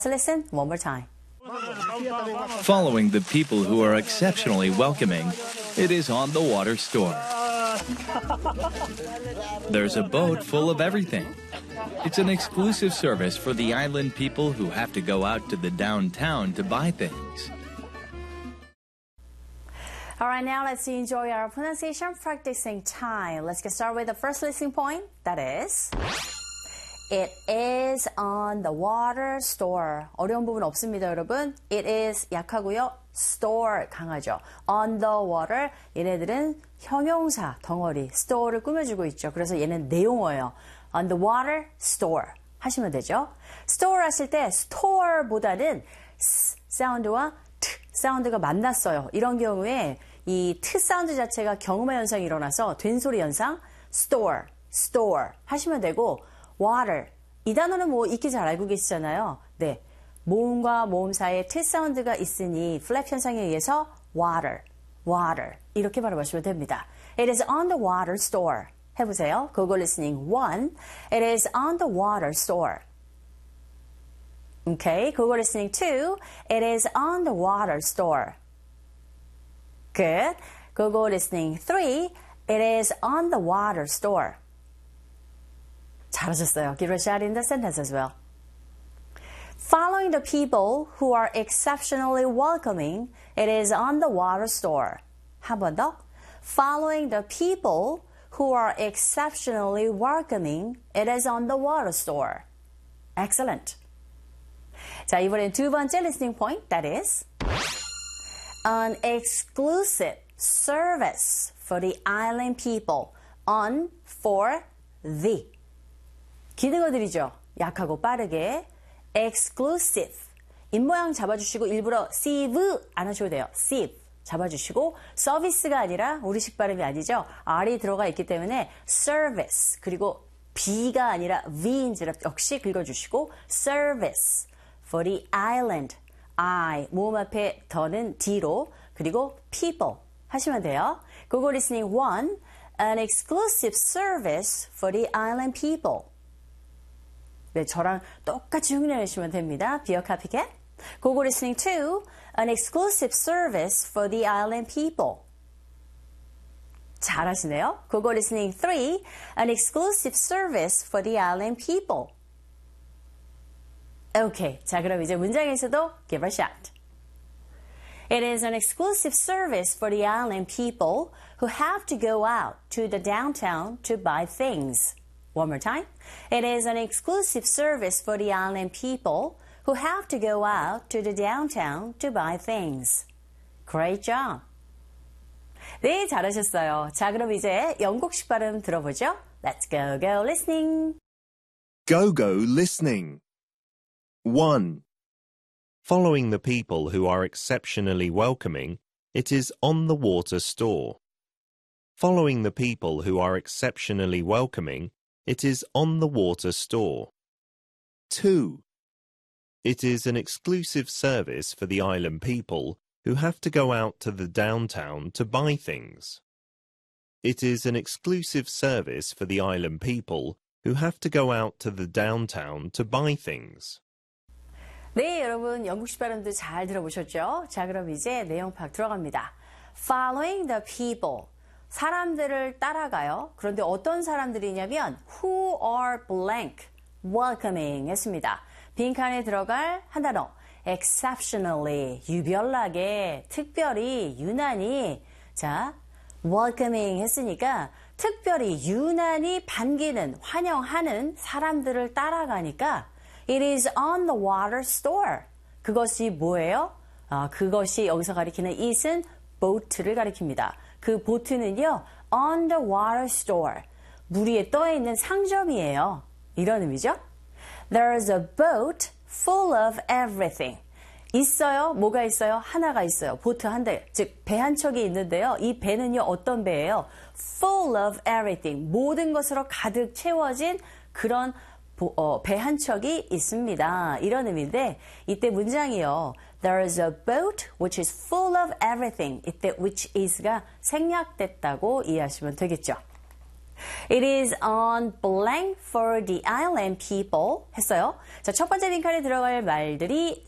Listen one more time. Following the people who are exceptionally welcoming, it is on the water store. There's a boat full of everything. It's an exclusive service for the island people who have to go out to the downtown to buy things. All right, now let's enjoy our pronunciation practicing time. Let's get started with the first listening point. That is, it is on the water store. 어려운 부분 없습니다, 여러분. It is 약하고요. store 강하죠. On the water. 얘네들은 형용사 덩어리 store를 꾸며주고 있죠. 그래서 얘는 내용어예요. On the water store 하시면 되죠. store 하실 때 store보다는 s 사운드와 t 사운드가 만났어요. 이런 경우에 이 t 사운드 자체가 경음화 현상이 일어나서 된소리 현상 store 하시면 되고 water 이 단어는 뭐 익히 잘 알고 계시잖아요. 네, 모음과 모음 사이에 t 사운드가 있으니 플랩 현상에 의해서 water 이렇게 발음하시면 됩니다. It is on the water store. 해보세요. Google listening 1. It is on the water store. Okay, Google listening 2. It is on the water store. Good. Google listening 3. It is on the water store. 잘하셨어요. Give a shot in the sentence as well. Following the people who are exceptionally welcoming, it is on the water store. 한 번 더. Following the people who are exceptionally welcoming, it is on the water store. Excellent. 자, 이번엔 두 번째 listening point, that is an exclusive service for the island people. On, for, the. 기능어들이죠. 약하고 빠르게. exclusive. 입모양 잡아주시고 일부러 sieve 안 하셔도 돼요. sieve. 잡아주시고 서비스가 아니라 우리식 발음이 아니죠. R이 들어가 있기 때문에 service 그리고 B가 아니라 V인지라 역시 긁어주시고 service for the island I 모음 앞에 더는 D로 그리고 people 하시면 돼요. Google listening 1 An exclusive service for the island people. 네, 저랑 똑같이 흉내내시면 됩니다. Be a copycat. Google listening 2 An exclusive service for the island people. 잘하시네요. Google listening 3 An exclusive service for the island people. Okay, 자 그럼 이제 문장에서도 give a shot. It is an exclusive service for the island people who have to go out to the downtown to buy things. One more time. It is an exclusive service for the island people who have to go out to the downtown to buy things. Great job. 네, 잘하셨어요. 자, 그럼 이제 영국식 발음 들어보죠. Let's go listening. Go listening. 1. Following the people who are exceptionally welcoming, it is on the water store. Following the people who are exceptionally welcoming, it is on the water store. 2. It is an exclusive service for the island people who have to go out to the downtown to buy things. It is an exclusive service for the island people who have to go out to the downtown to buy things. 네, 여러분 영국식 발음도 잘 들어보셨죠? 자, 그럼 이제 내용 파악 들어갑니다. Following the people. 사람들을 따라가요. 그런데 어떤 사람들이냐면 who are blank, welcoming 했습니다. 빈칸에 들어갈 한 단어 exceptionally, 유별나게, 특별히, 유난히. 자, welcoming 했으니까 특별히, 유난히 반기는, 환영하는 사람들을 따라가니까 it is on the water store. 그것이 뭐예요? 그것이 여기서 가리키는 it은 boat를 가리킵니다. 그 보트는요, on the water store. 물 위에 떠 있는 상점이에요. 이런 의미죠. There's a boat full of everything. 있어요. 뭐가 있어요? 하나가 있어요. 보트 한 대, 즉 배 한 척이 있는데요. 이 배는요, 어떤 배예요? Full of everything. 모든 것으로 가득 채워진 그런 배 한 척이 있습니다. 이런 의미인데 이때 문장이요. There is a boat which is full of everything. 이때 which is가 생략됐다고 이해하시면 되겠죠. It is on blank for the island people 했어요. 자, 첫 번째 빈칸에 들어갈 말들이